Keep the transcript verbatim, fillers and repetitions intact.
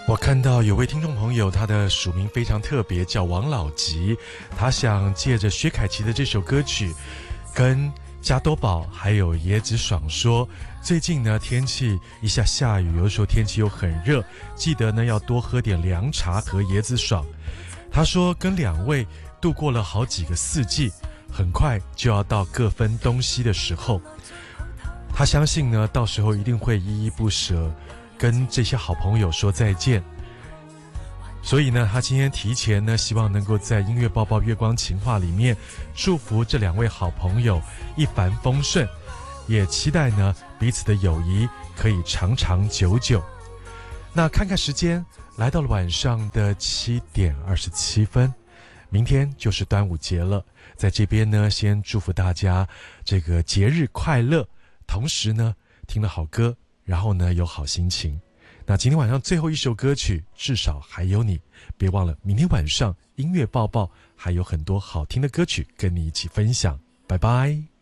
我看到有位听众朋友，他的署名非常特别，叫王老吉。他想借着薛凯琪的这首歌曲，跟加多宝还有椰子爽说，最近呢天气一下下雨，有的时候天气又很热，记得呢要多喝点凉茶和椰子爽。他说跟两位度过了好几个四季，很快就要到各分东西的时候，他相信呢到时候一定会依依不舍跟这些好朋友说再见。所以呢他今天提前呢希望能够在音乐抱抱月光情话里面祝福这两位好朋友一帆风顺，也期待呢彼此的友谊可以长长久久。那看看时间，来到了晚上的七点二十七分，明天就是端午节了，在这边呢先祝福大家这个节日快乐，同时呢听了好歌，然后呢有好心情。那今天晚上最后一首歌曲至少还有你，别忘了明天晚上音乐抱抱还有很多好听的歌曲跟你一起分享。拜拜。